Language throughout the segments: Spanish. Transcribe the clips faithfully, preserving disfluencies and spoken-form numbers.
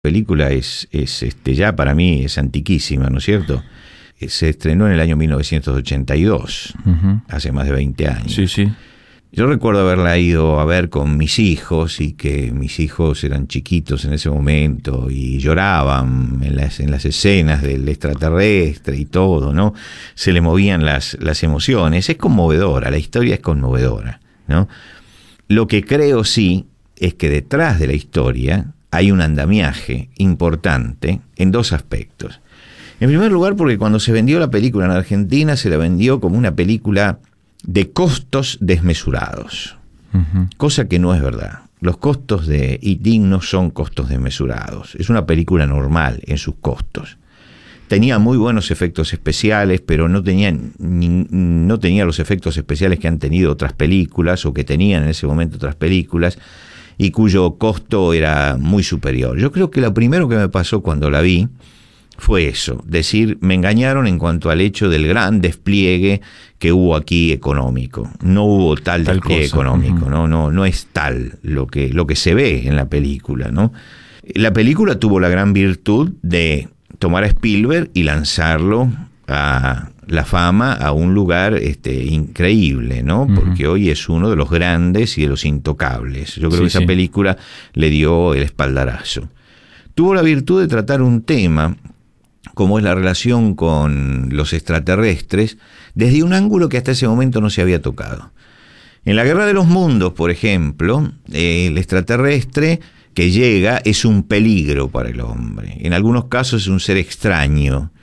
película es, es este, ya para mí es antiquísima, ¿no es cierto? Se estrenó en el año mil novecientos ochenta y dos, uh-huh. hace más de veinte años. Sí, sí. Yo recuerdo haberla ido a ver con mis hijos y que mis hijos eran chiquitos en ese momento y lloraban en las, en las escenas del extraterrestre y todo, ¿no? Se le movían las, las emociones. Es conmovedora, la historia es conmovedora, ¿no? Lo que creo sí es que detrás de la historia hay un andamiaje importante en dos aspectos. En primer lugar, porque cuando se vendió la película en Argentina, se la vendió como una película de costos desmesurados, uh-huh. cosa que no es verdad. Los costos de E T no son costos desmesurados. Es una película normal en sus costos. Tenía muy buenos efectos especiales, pero no tenía, ni, no tenía los efectos especiales que han tenido otras películas o que tenían en ese momento otras películas, y cuyo costo era muy superior. Yo creo que lo primero que me pasó cuando la vi fue eso, decir, me engañaron en cuanto al hecho del gran despliegue que hubo aquí económico. No hubo tal, tal despliegue cosa. económico, uh-huh. no, no, no es tal lo que, lo que se ve en la película, ¿no? La película tuvo la gran virtud de tomar a Spielberg y lanzarlo a la fama a un lugar este, increíble, ¿no? Uh-huh. Porque hoy es uno de los grandes y de los intocables. Yo creo sí, que esa sí. película le dio el espaldarazo. Tuvo la virtud de tratar un tema como es la relación con los extraterrestres, desde un ángulo que hasta ese momento no se había tocado. En la Guerra de los Mundos, por ejemplo, eh, el extraterrestre que llega es un peligro para el hombre. En algunos casos es un ser extraño,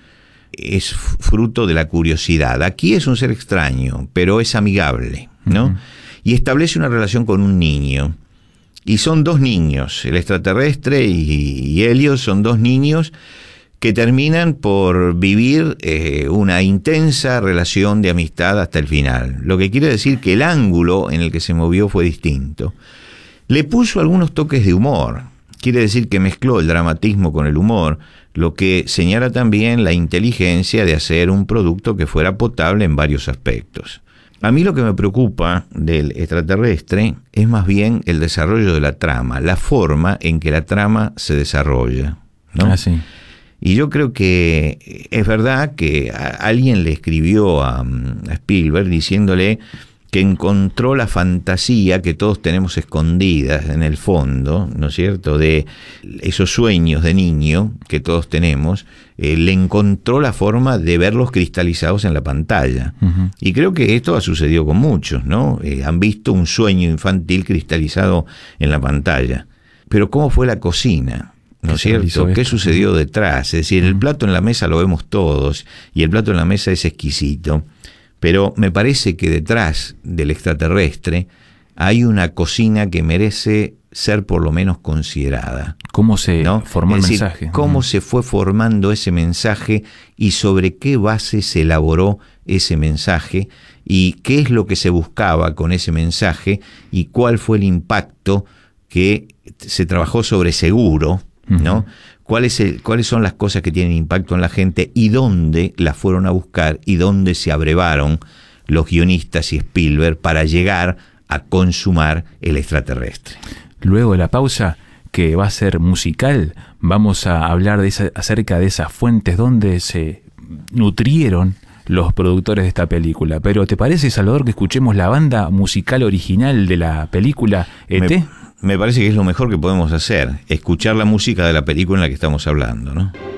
es fruto de la curiosidad. Aquí es un ser extraño, pero es amigable, ¿no? Uh-huh. Y establece una relación con un niño. Y son dos niños, el extraterrestre y, y Elliot son dos niños que terminan por vivir eh, una intensa relación de amistad hasta el final. Lo que quiere decir que el ángulo en el que se movió fue distinto. Le puso algunos toques de humor. Quiere decir que mezcló el dramatismo con el humor, lo que señala también la inteligencia de hacer un producto que fuera potable en varios aspectos. A mí lo que me preocupa del extraterrestre es más bien el desarrollo de la trama, la forma en que la trama se desarrolla, ¿no? Ah, sí. Y yo creo que es verdad que alguien le escribió a, a Spielberg diciéndole que encontró la fantasía que todos tenemos escondidas en el fondo, ¿no es cierto?, de esos sueños de niño que todos tenemos, eh, le encontró la forma de verlos cristalizados en la pantalla. Uh-huh. Y creo que esto ha sucedido con muchos, ¿no? Eh, han visto un sueño infantil cristalizado en la pantalla. Pero ¿cómo fue la cocina? ¿No es cierto? ¿Qué sucedió detrás? Es decir, el plato en la mesa lo vemos todos y el plato en la mesa es exquisito, pero me parece que detrás del extraterrestre hay una cocina que merece ser por lo menos considerada. ¿Cómo se ¿no? formó el decir, mensaje? ¿Cómo uh-huh. se fue formando ese mensaje y sobre qué base se elaboró ese mensaje y qué es lo que se buscaba con ese mensaje y cuál fue el impacto que se trabajó sobre seguro, ¿no? Uh-huh. ¿Cuál es el, ¿Cuáles son las cosas que tienen impacto en la gente y dónde las fueron a buscar y dónde se abrevaron los guionistas y Spielberg para llegar a consumar el extraterrestre? Luego de la pausa, que va a ser musical, vamos a hablar de esa, acerca de esas fuentes donde se nutrieron los productores de esta película. Pero ¿te parece, Salvador, que escuchemos la banda musical original de la película E T? Me... Me parece que es lo mejor que podemos hacer, escuchar la música de la película en la que estamos hablando, ¿no?